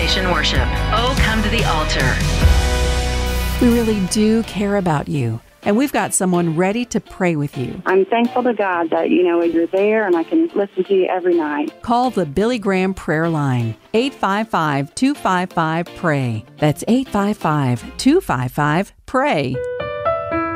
Transformation Worship. Oh, come to the altar. We really do care about you, and we've got someone ready to pray with you. I'm thankful to God that, you're there and I can listen to you every night. Call the Billy Graham Prayer Line, 855-255-PRAY. That's 855-255-PRAY.